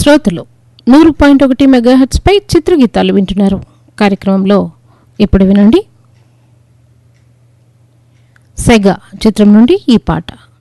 శ్రోతలు 100.1 మెగాహెర్ట్జ్ పై చిత్రగీతాలు వింటున్నారు. కార్యక్రమంలో ఇప్పుడు వినండి సెగ చిత్రం నుండి ఈ పాట.